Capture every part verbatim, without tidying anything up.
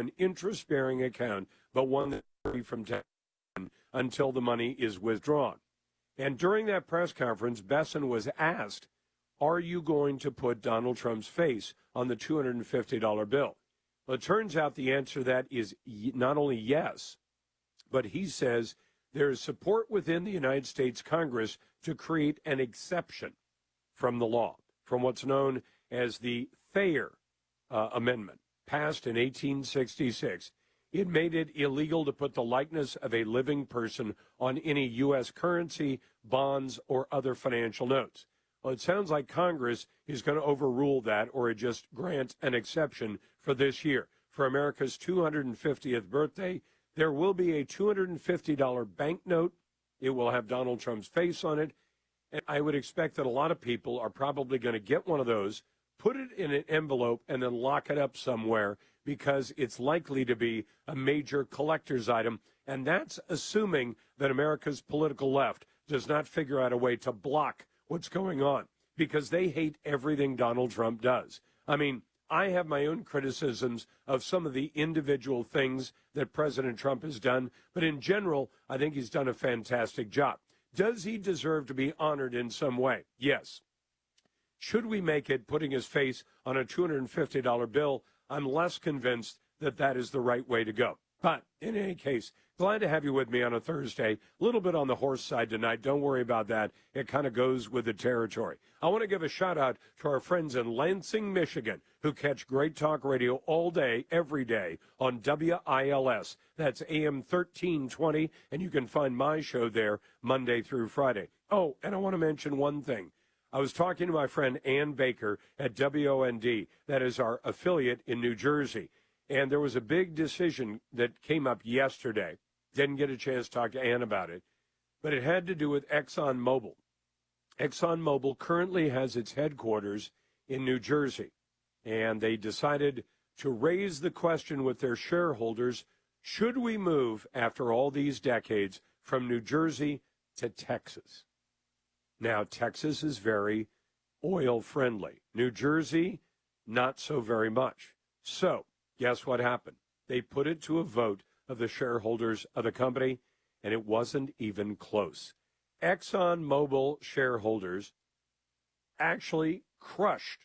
an interest-bearing account, but one that's free from tax until the money is withdrawn. And during that press conference, Bessent was asked, are you going to put Donald Trump's face on the two hundred fifty dollar bill? Well, it turns out the answer to that is not only yes, but he says there is support within the United States Congress to create an exception from the law, from what's known as the Thayer uh, Amendment, passed in eighteen sixty-six. It made it illegal to put the likeness of a living person on any U S currency, bonds, or other financial notes. Well, it sounds like Congress is going to overrule that or just grant an exception for this year. For America's two hundred fiftieth birthday, there will be a two hundred fifty dollar banknote. It will have Donald Trump's face on it. And I would expect that a lot of people are probably going to get one of those, put it in an envelope, and then lock it up somewhere because it's likely to be a major collector's item. And that's assuming that America's political left does not figure out a way to block what's going on, because they hate everything Donald Trump does. I mean, I have my own criticisms of some of the individual things that President Trump has done, but in general, I think he's done a fantastic job. Does he deserve to be honored in some way? Yes. Should we make it putting his face on a two hundred fifty dollar bill? I'm less convinced that that is the right way to go. But in any case, glad to have you with me on a Thursday. A little bit on the horse side tonight. Don't worry about that. It kind of goes with the territory. I want to give a shout out to our friends in Lansing, Michigan, who catch Great Talk Radio all day, every day on W I L S. That's A M thirteen twenty, and you can find my show there Monday through Friday. Oh, and I want to mention one thing. I was talking to my friend Ann Baker at W O N D, that is our affiliate in New Jersey, and there was a big decision that came up yesterday. Didn't get a chance to talk to Ann about it, but it had to do with ExxonMobil. ExxonMobil currently has its headquarters in New Jersey, and they decided to raise the question with their shareholders, should we move, after all these decades, from New Jersey to Texas? Now, Texas is very oil-friendly. New Jersey, not so very much. So, guess what happened? They put it to a vote of the shareholders of the company, and it wasn't even close. ExxonMobil shareholders actually crushed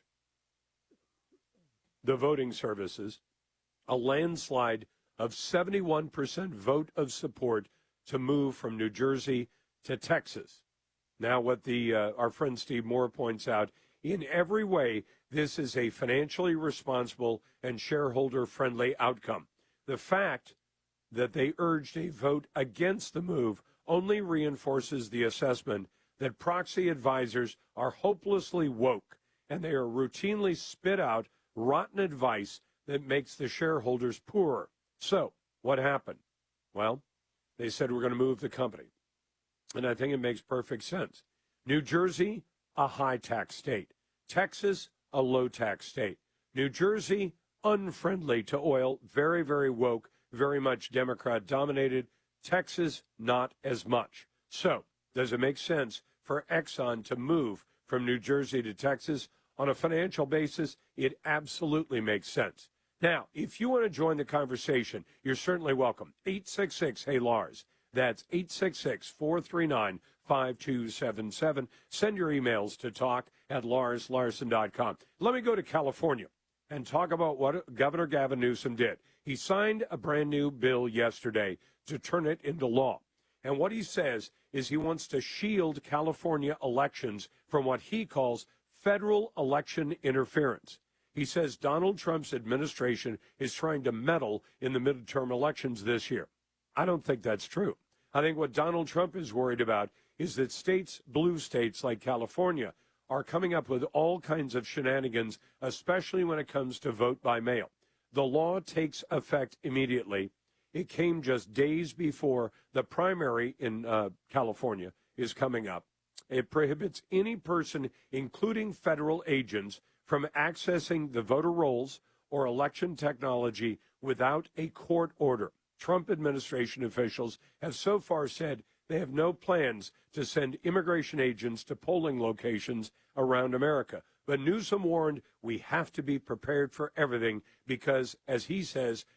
the voting services, a landslide of seventy-one percent vote of support to move from New Jersey to Texas. Now, what the uh, our friend Steve Moore points out, in every way, this is a financially responsible and shareholder-friendly outcome. The fact that they urged a vote against the move only reinforces the assessment that proxy advisors are hopelessly woke, and they are routinely spit out rotten advice that makes the shareholders poorer. So, what happened? Well, they said we're going to move the company. And I think it makes perfect sense. New Jersey, a high-tax state. Texas, a low-tax state. New Jersey, unfriendly to oil, very, very woke, very much Democrat-dominated. Texas, not as much. So, does it make sense for Exxon to move from New Jersey to Texas? On a financial basis, it absolutely makes sense. Now, if you want to join the conversation, you're certainly welcome. eight six six, hey, Lars. That's eight six six, four three nine, five two seven seven. Send your emails to talk at lars larson dot com. Let me go to California and talk about what Governor Gavin Newsom did. He signed a brand new bill yesterday to turn it into law. And what he says is he wants to shield California elections from what he calls federal election interference. He says Donald Trump's administration is trying to meddle in the midterm elections this year. I don't think that's true. I think what Donald Trump is worried about is that states, blue states like California, are coming up with all kinds of shenanigans, especially when it comes to vote by mail. The law takes effect immediately. It came just days before the primary in uh, California is coming up. It prohibits any person, including federal agents, from accessing the voter rolls or election technology without a court order. Trump administration officials have so far said they have no plans to send immigration agents to polling locations around America. But Newsom warned we have to be prepared for everything because, as he says,